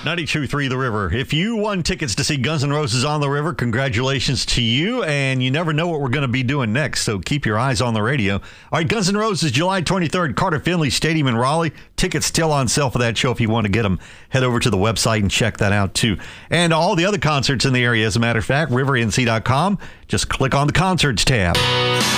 92.3 The River. If you won tickets to see Guns N' Roses on the River, congratulations to you, and you never know what we're going to be doing next, so keep your eyes on the radio. All right, Guns N' Roses, July 23rd, Carter Finley Stadium in Raleigh. Tickets still on sale for that show. If you want to get them, head over to the website and check that out, too. And all the other concerts in the area, as a matter of fact, rivernc.com. Just click on the Concerts tab.